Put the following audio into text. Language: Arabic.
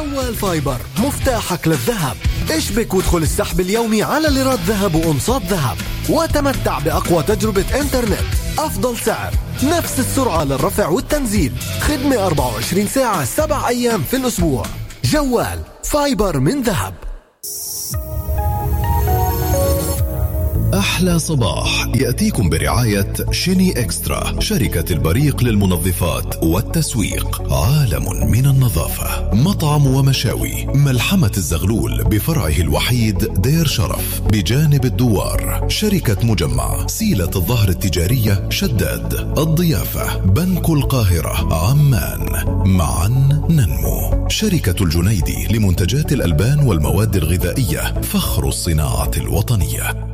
جوال فايبر مفتاحك للذهب. اشبك وادخل السحب اليومي على ليرات ذهب وأنصات ذهب وتمتع بأقوى تجربة انترنت، أفضل سعر، نفس السرعة للرفع والتنزيل، خدمة 24 ساعة 7 أيام في الأسبوع. جوال فايبر من ذهب. أحلى صباح يأتيكم برعاية شيني إكسترا، شركة البريق للمنظفات والتسويق، عالم من النظافة، مطعم ومشاوي، ملحمة الزغلول بفرعه الوحيد دير شرف بجانب الدوار، شركة مجمع، سيلة الظهر التجارية شداد، الضيافة، بنك القاهرة، عمان، معا ننمو، شركة الجنيدي لمنتجات الألبان والمواد الغذائية، فخر الصناعة الوطنية.